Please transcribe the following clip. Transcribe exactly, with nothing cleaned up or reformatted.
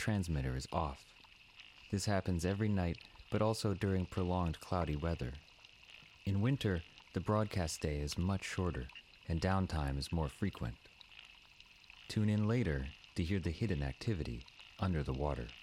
transmitter is off. This happens every night, but also during prolonged cloudy weather. In winter, the broadcast day is much shorter, and downtime is more frequent. Tune in later to hear the hidden activity under the water.